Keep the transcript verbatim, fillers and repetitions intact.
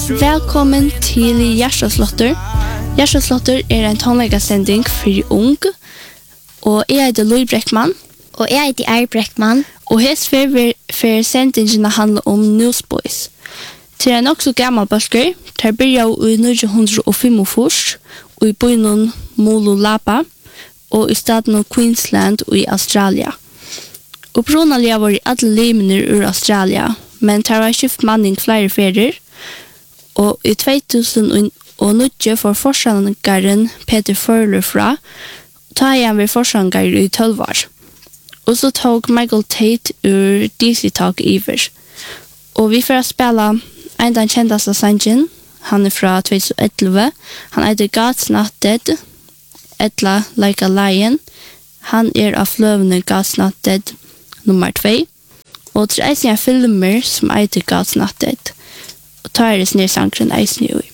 Velkommen til Gjerstadslotter. Gjerstadslotter er en tonleikasending for ung, og jeg heter Louis Breckman. Og jeg heter Eir Breckman. Og hest for sendingene handler om Newsboys. Til en også gammel bølger, der begynner i nitton oh fem og i byen Mololapa, og i staten Queensland og i Australia. Opprinnelig var i alle limene ur Australia, men der var skift manning flere ferier, og i to tusen og nio får forsangaren Peter Furler fra, ta igjen ved forsanger i tolv år. Og så tog Michael Tate ur D C Talk iver. Og vi får spela en den kjendaste sangen, han er fra to tusen og elleve, han heter God's Not Dead, etla Like a Lion, han er av fløvende God's Not Dead nummer två, og til eisen er filmer som heter God's Not Dead, og tar det ned sangren eisen i.